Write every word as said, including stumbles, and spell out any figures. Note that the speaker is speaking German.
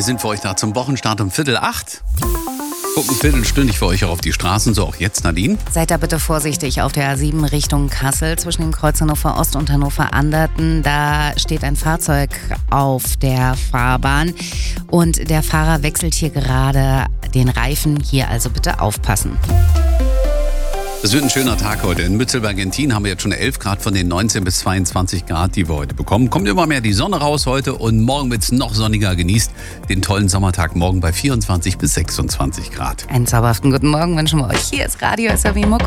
Wir sind für euch da zum Wochenstart um Viertel acht. Gucken viertelstündig für euch auch auf die Straßen, so auch jetzt, Nadine. Seid da bitte vorsichtig auf der A sieben Richtung Kassel zwischen dem Kreuz Hannover Ost und Hannover Anderten. Da steht ein Fahrzeug auf der Fahrbahn und der Fahrer wechselt hier gerade den Reifen. Hier also bitte aufpassen. Es wird ein schöner Tag heute. In Mützelberg-Gentin haben wir jetzt schon elf Grad von den neunzehn bis zweiundzwanzig Grad, die wir heute bekommen. Kommt immer mehr die Sonne raus heute und morgen wird es noch sonniger. Genießt den tollen Sommertag morgen bei vierundzwanzig bis sechsundzwanzig Grad. Einen zauberhaften guten Morgen wünschen wir euch. Hier ist Radio S R W Muck.